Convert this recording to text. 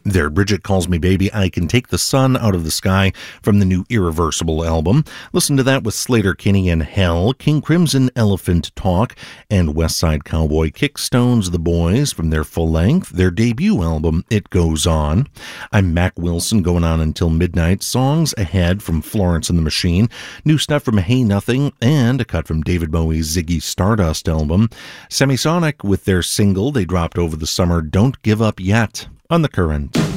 There, Bridget Calls Me Baby, I Can Take the Sun Out of the Sky from the new Irreversible album. Listen to that with Sleater-Kinney and Hell, King Crimson, Elephant Talk, and Westside Cowboy Kickstones The Boys from their full length, their debut album, It Goes On. I'm Mac Wilson, going on until midnight. Songs ahead from Florence and the Machine, new stuff from Hey Nothing, and a cut from David Bowie's Ziggy Stardust album. Semisonic with their single they dropped over the summer, Don't Give Up Yet, on The Current.